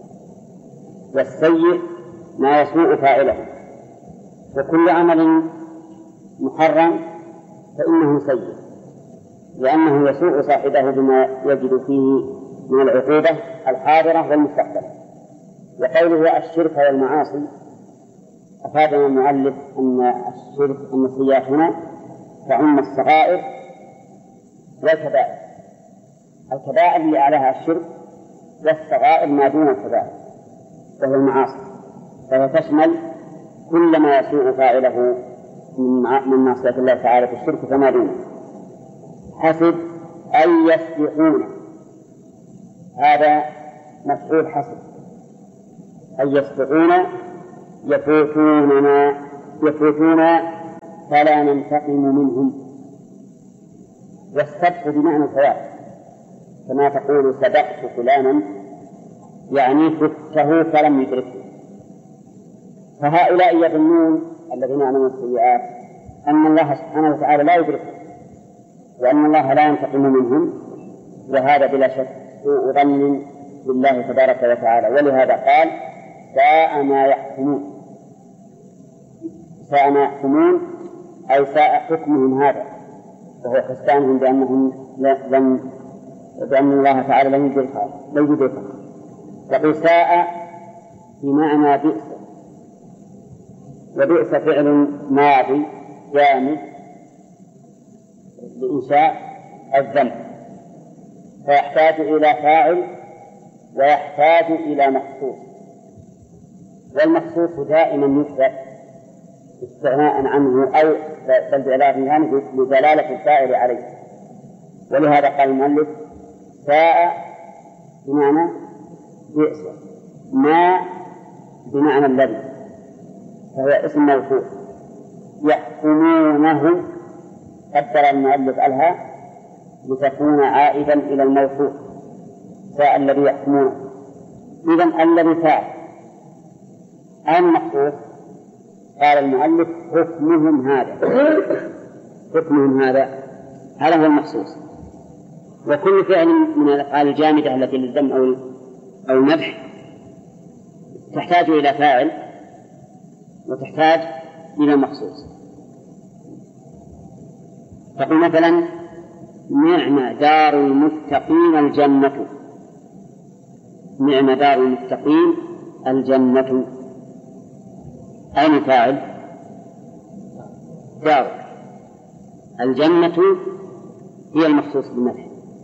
والسيء ما يسوء فاعله، وكل عمل محرم فإنه سيء، لأنه يسوء صاحبه بما يجد فيه من العقوبة الحاضرة والمستقبلة. وقوله الشرك والمعاصي أفادنا المؤلف أن الشرك أن السيئات هنا تعم الصغائر والكبائر. الكبائر اللي عليها الشرك، والصغائر ما دون الكبائر وهو المعاصي، فهي تشمل كل ما يسوء فاعله من معصية الله تعالى في الشرك فما دونه. حسب أن يسبقون، هذا مفعول حسب، أن يسبقون يفوتوننا يفوتونا فلا ننتقم منهم. والسبق بمعنى الفوات، كما تقول سبقت فلانا يعني فته فلم يدركه. فهؤلاء يظنون الذين يعملون السيئات أن الله سبحانه وتعالى لا يدركه وأن الله لا ينتقم منهم، وهذا بلا شك سوء ظن بالله تبارك وتعالى. ولهذا قال ساء ما يحكمون. ساء ما يحكمون أي ساء حكمهم هذا، وهو حسانهم بأنهم لم بأن الله تعالى لم يدركه. يقول ساء بمعنى بئس، وبئس فعل ماضي جامد لإنشاء الذنب، فيحتاج إلى فاعل ويحتاج إلى مخصوص، والمخصوص دائما يثبت استغناء عنه أو بل بعلاقه عنه لدلالة الفاعل عليه. ولهذا قال المؤلف ساء بمعنى بئس، ما بمعنى الذي، فهو اسم موصول. يحكمونه قدر المؤلف ألها لتكون عائدا إلى الموصول، ساء الذي يحكمونه. إذن الذي ساء أين المخصوص؟ قال المؤلف حكمهم هذا. حكمهم هذا هذا هو المخصوص. وكل فعل من الأفعال الجامدة التي للذم أو أو المدح تحتاج إلى فاعل وتحتاج إلى مخصوص. تقول مثلا نعم دار المتقين الجنة، نعم دار المتقين الجنة، أين الفاعل؟ دار. الجنة هي المخصوص بالمدح،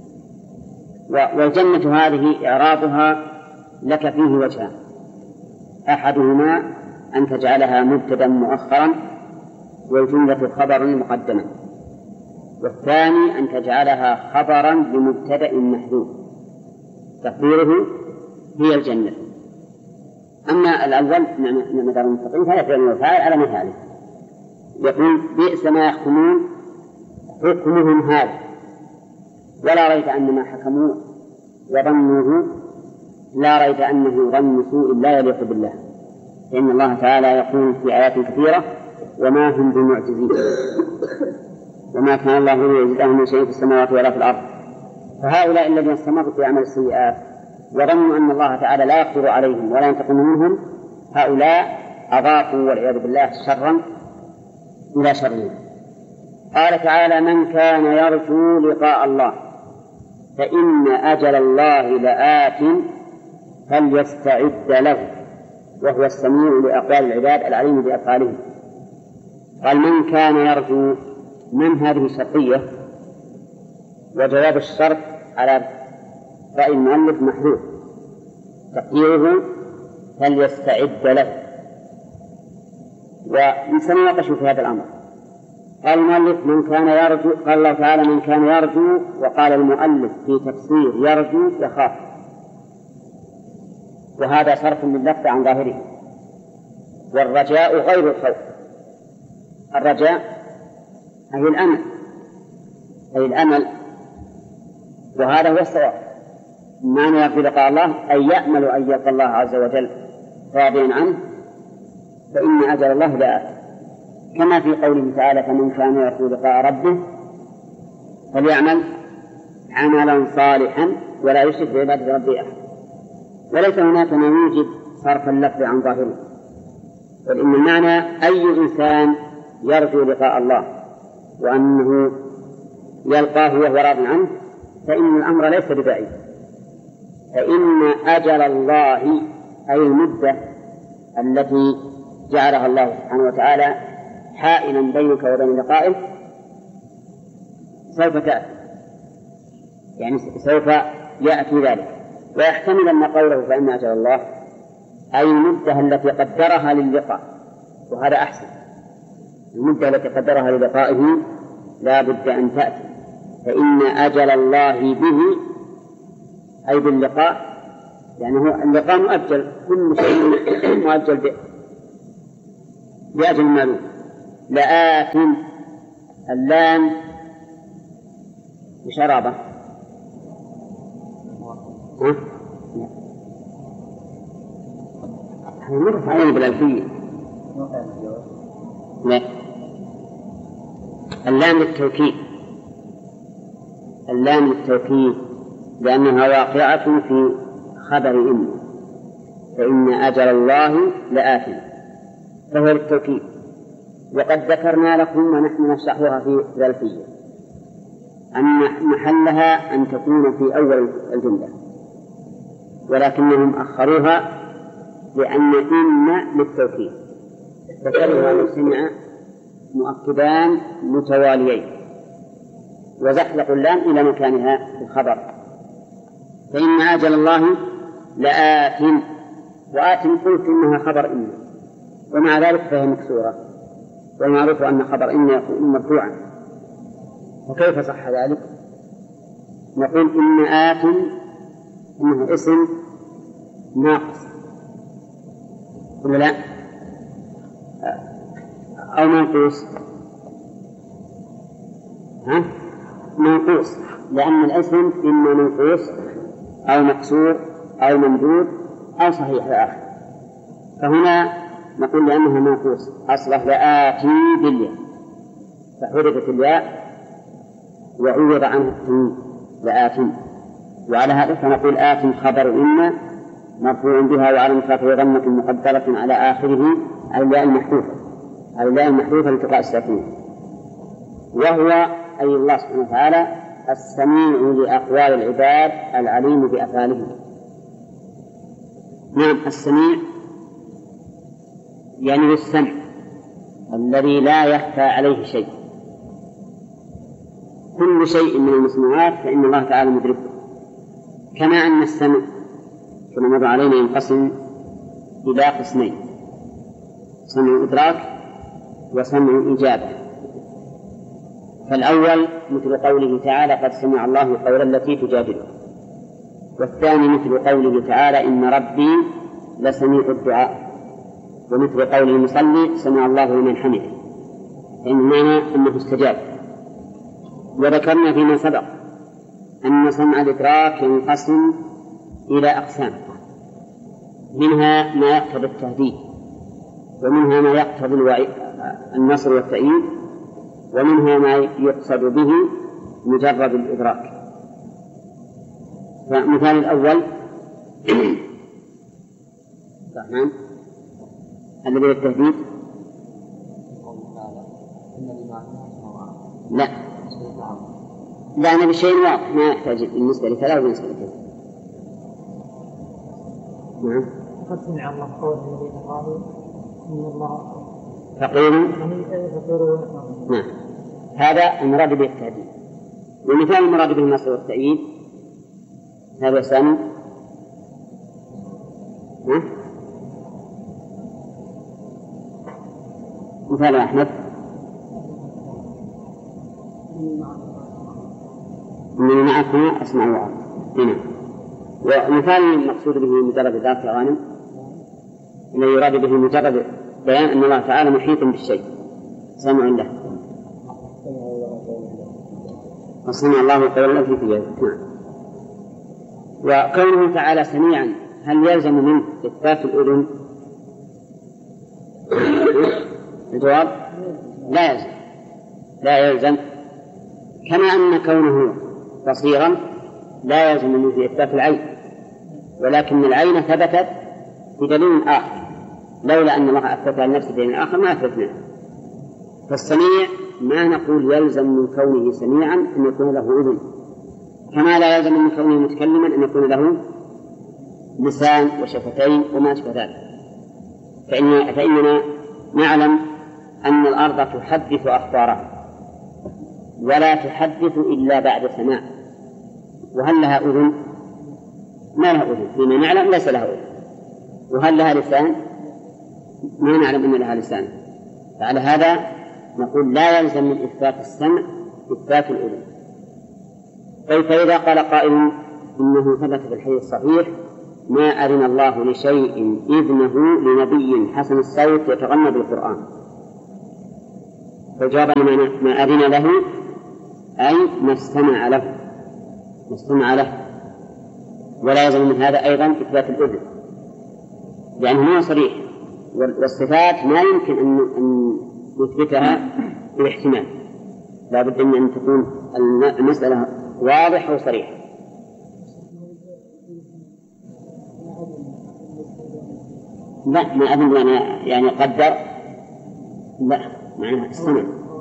والجنة هذه إعرابها لك فيه وجهان: أحدهما أن تجعلها مبتدأ مؤخرا والجملة خبرا مقدما، والثاني أن تجعلها خبرا لمبتدأ محذوف تقديره هي الجنة. أما الأول نعم دار المتقين فهذا فعل وفاعل على مثاله. يقول بئس ما يحكمون حكمهم هذا، ولا ريب أن ما حكموا وظنوه لا ريب أنه ظن سوء لا يليق بالله، لأن الله تعالى يقول في آيات كثيرة وما هم بمعجزين وما كان الله ليعجزهم من شيء في السماوات ولا في الأرض. فهؤلاء الذين استمروا في عمل السيئات وظنوا أن الله تعالى لا يقدر عليهم ولا ينتقم منهم، هؤلاء أضافوا والعياذ بالله شرا إلى شرهم. قال تعالى من كان يرجو لقاء الله فإن أجل الله لآت فليستعد له وهو السميع لأقوال العباد العليم بأفعالهم. قال من كان يرجو، من هذه شرطية، وجواب الشرط على رأي المؤلف محذوف تقديره فليستعد له. وسنناقش في هذا الأمر. قال المؤلف من كان يرجو، قال الله تعالى من كان يرجو، وقال المؤلف في تفسير يرجو يخاف، وهذا صرف لللفظ عن ظاهره. والرجاء غير الخوف، الرجاء أي الأمل أي الأمل وهذا هو الصواب. معنى يرجو لقاء الله أي يأمل أن يلقى الله عز وجل راضيا عنه، فإن أجل الله لآت، كما في قوله تعالى فمن كان يرجو لقاء ربه فليعمل عملا صالحا ولا يشرك بعبادة ربه أحد. وليس هناك ما يوجب صرف اللفظ عن ظاهره، بل إن المعنى أي إنسان يرجو لقاء الله وأنه يلقاه وهو راض عنه فإن الأمر ليس ببعيد. فإن أجل الله أي المدة التي جعلها الله سبحانه وتعالى حائلا بينك وبين لقائه سوف تأتي، يعني سوف يأتي ذلك. ويحتمل أن قوله فإن أجل الله أي المدة التي قدرها للقاء، وهذا أحسن. المدة التي قدرها للقائه لا بد أن تأتي. فإن أجل الله به أي باللقاء، يعني هو اللقاء مؤجل، كل شيء مؤجل به، بأجل معلوم. لآت اللام بشرابة مرت علينا بالألفية. لا، اللام للتوكيد، اللام للتوكيد لأنها واقعة في خبر إن، فإن أجل الله لآت، فهو للتوكيد. وقد ذكرنا لكم ونحن نشرحها في الألفية أن محلها أن تكون في أول الجملة، ولكنهم أخروها لأن إن للتوكيد، ذكرها لسمع مؤكدان متواليين، وزحلقوا اللام إلى مكانها في الخبر. فإن أجل الله لآت، وآت قلت إنها خبر إن، ومع ذلك فهي مكسورة، والمعروف أن خبر إن يكون مرفوعا، وكيف صح ذلك؟ نقول إن آت إنه اسم ناقص ولا لا؟ أو منقوص؟ ها؟ منقوص، لأن الاسم إما منقوص أو مكسور أو ممدود أو صحيح الآخر، فهنا نقول لأنه منقوص أصله لآتي بالياء، فحركت الياء وعوض عنه التنوين لآتي، وعلى هذا فنقول آت خبر إن مرفوع بها وعلى مخافه ضمة مقدرة على آخره على الياء المحذوفة، على الياء المحذوفة لالتقاء الساكنين، وهو أي الله سبحانه وتعالى السميع لأقوال العباد العليم بأفعالهم. نعم، السميع يعني السمع الذي لا يخفى عليه شيء، كل شيء من المسموعات فإن الله تعالى مدركه، كما أن السمع كما مضى علينا ينقسم إلى قسمين: سمع إدراك وسمع إجابة. فالأول مثل قوله تعالى قد سمع الله قول التي تجادلك، والثاني مثل قوله تعالى إن ربي لسميع الدعاء، ومثل قوله المصلي سمع الله لمن حمده، فإن معنى أنه استجاب. وذكرنا فيما سبق أن سمع الإدراك ينقسم إلى أقسام، منها ما يقتضي التهديد، ومنها ما يقتضي النصر والتأييد، ومنها ما يقصد به مجرد الإدراك. فمثال الأول نعم الذي التهديد لا لا أنا بشيء واضح ما يحتاج بالنسبة لكذا وبالنسبة لكذا. نعم قد سمع الله قول الذين قالوا إن الله فقير. نعم هذا المراد به التهديد. ومثال المراد به النصر والتأييد هذا ثاني. نعم مثال أحمد إنني معكما أسمع وأرى. هنا ومثال المقصود به مجرد ذات غانم الذي يراد به مجرد بيان أن الله تعالى محيط بالشيء سامع له. وسمع الله قول التي في يده. نعم. وكونه تعالى سميعا هل يلزم منه إثبات الأذن؟ الجواب لا يلزم، لا يلزم، كما أن كونه بصيرا لا يلزم منه إثبات العين، ولكن العين ثبتت بدليل آخر، لولا أن الله أثبتها لنفسه بدليل آخر ما أثبتناه. فالسميع ما نقول يلزم من كونه سميعا أن يكون له أذن، كما لا يلزم من كونه متكلما أن يكون له لسان وشفتين وما أشبه ذلك. فإن فإننا نعلم أن الأرض تحدث أخبارها ولا تحدث إلا بعد سماع، وهل لها أذن؟ ما لها أذن، فيما نعلم ليس لها أذن. وهل لها لسان؟ ما نعلم أن لها لسان. فعلى هذا نقول لا يلزم من إثبات السمع إثبات الأذن. طيب فإذا قال قائل إنه ثبت في الحديث الصحيح ما أذن الله لشيء إذنه لنبي حسن الصوت يتغنى بالقرآن، فالجواب أن ما أذن له أي ما استمع له ما استمع له ولا يلزم من هذا أيضا إثبات الأذن لأنه ما صريح، والصفات ما يمكن أن نثبتها بالاحتمال، لا بد من أن تكون المسألة واضحة وصريحة. لا ما أذن يعني يعني قدر، لا معناها استمع،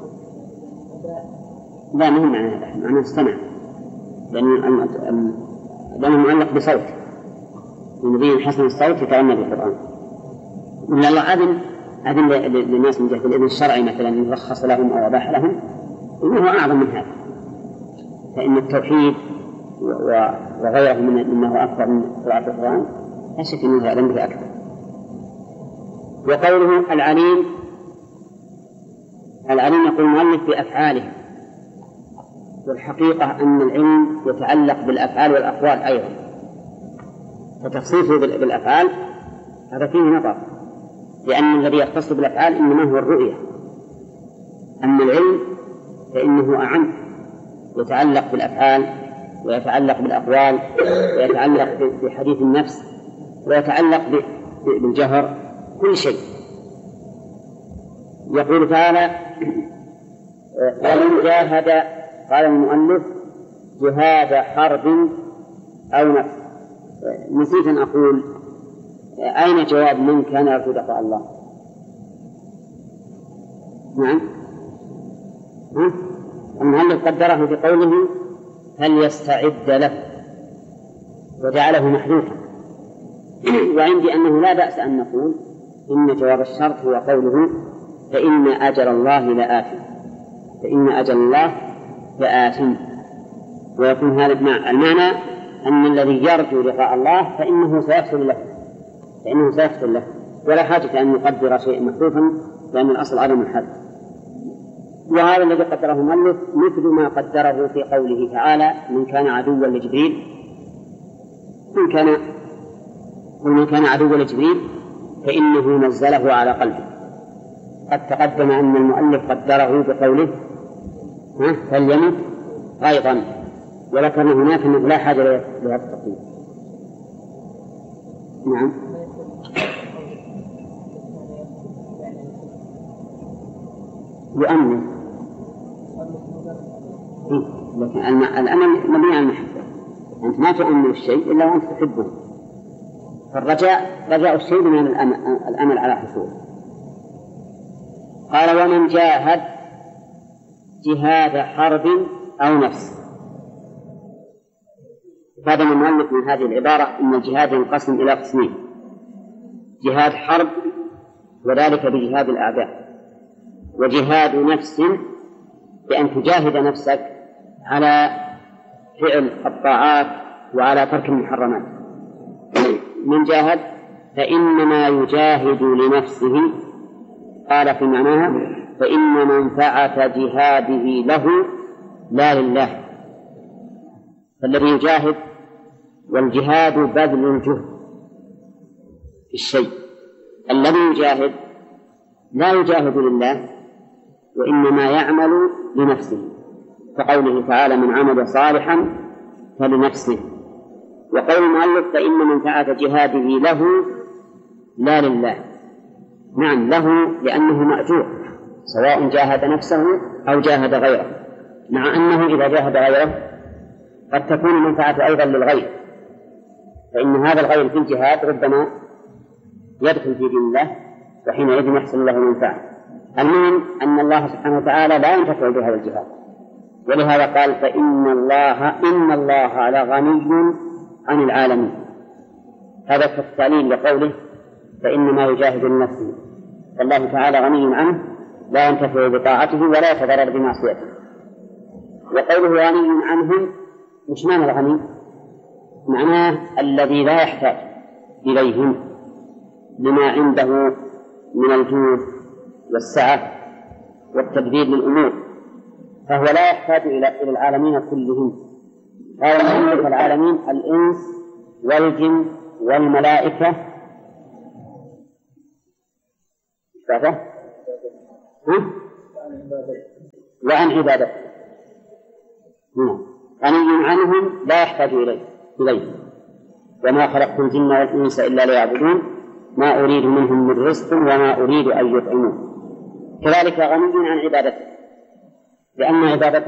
لا ما هو معناها معناها استمع، لأنه لأنه معلق بصوت النبي حسن الصوت يتغنى بالقرآن. إن الله أذن أذن للناس من جهة الإذن الشرعي مثلا يرخص لهم أو أباح لهم إنه أعظم من هذا، فإن التوحيد وغيره مما هو أكثر من قراءة القرآن لا شك أنه يعلم به أكثر. وقوله العليم، العليم يقول المؤلف بأفعاله، والحقيقة أن العلم يتعلق بالأفعال والأقوال أيضا، فتخصيصه بالأفعال هذا فيه نظر، لأن الذي يختص بالأفعال إنما هو الرؤية، أما العلم فإنه أعم، يتعلق بالأفعال ويتعلق بالأقوال ويتعلق بحديث النفس ويتعلق بالجهر، كل شيء. يقول تعالى ومن جاهد، قال المؤلف جهاد حرب أو نفس. نسيت أن أقول أين جواب من كان يرجو لقاء الله؟ نعم ها؟ المؤلف قدره بقوله هل يستعد له وجعله محذوفا، وعندي أنه لا بأس أن نقول إن جواب الشرط هو قوله فإن أجل الله لآت، فإن أجل الله لآت، ويكون هذا المعنى أن الذي يرجو لقاء الله فإنه سيحصل له، فإنه سيحصل له ولا حاجة أن نقدر شيئا محذوفا، لأن الأصل عدم الحذف. وهذا الذي قدره المؤلف مثل ما قدره في قوله تعالى من كان عدوا لجبريل، من كان ومن كان عدوا لجبريل فإنه نزله على قلبه. قد تقدم أن المؤلف قدره بقوله فليمت أيضا، ولكن هناك أنه لا حاجة لهذا التقديم. نعم يؤمن، لكن الأمل مبني على المحبة، أنت ما تؤمن الشيء إلا وأنت تحبه، فالرجاء رجاء الشيء من الأمل على حصوله. قال ومن جاهد جهاد حرب أو نفس. هذا من المؤلف من هذه العبارة أن الجهاد ينقسم إلى قسمين، جهاد حرب وذلك بجهاد الأعداء، وجهاد نفس بأن تجاهد نفسك على فعل الطاعات وعلى ترك المحرمات. من جاهد فإنما يجاهد لنفسه، قال في معناها فإن منفعة جهاده له لا لله، فالذي يجاهد، والجهاد بذل الجهد في الشيء، الذي يجاهد لا يجاهد لله وإنما يعمل لنفسه، فقوله تعالى من عمل صالحا فلنفسه. وقول المؤلف فإن منفعة جهاده له لا لله، نعم له لأنه مأجور سواء جاهد نفسه أو جاهد غيره، مع أنه إذا جاهد غيره قد تكون المنفعة أيضا للغير، فإن هذا الغير في الجهاد ربما يدخل في دين الله وحينئذ يحصل له منفعة. المهم أن الله سبحانه وتعالى لا ينتفع بهذا الجهاد، ولهذا قال فإن الله إن الله لغني عن العالمين، هذا التعليل لقوله فإنما يجاهد لنفسه، فالله تعالى غني عنه لا ينتفع بطاعته ولا يتضرر بمعصيته. وقوله غني عنهم مش معنى الغني؟ معناه الذي لا يحتاج إليهم لما عنده من الجود والسعة والتدبير للأمور، فهو لا يحتاج إلى العالمين كلهم. هذا من العالمين الإنس والجن والملائكة ها؟ وعن عبادته. غني عنهم لا يحتاج إليه إليه وما خلقت الجن والإنس إلا ليعبدون ما أريد منهم من رزق وما أريد أن يطعمون. كذلك غني عن عبادته، لأن عبادته